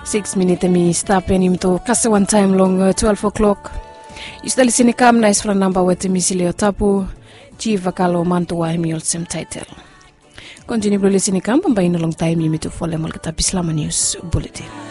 6 minutes mi stop any to kasa one time long 12 o'clock. You still listening kam nice from number with mi silio tapu chiva kalo mantua mi olsem title. Continue listening kam pambahin long time mi to follow mal kita Bislama News Bulletin.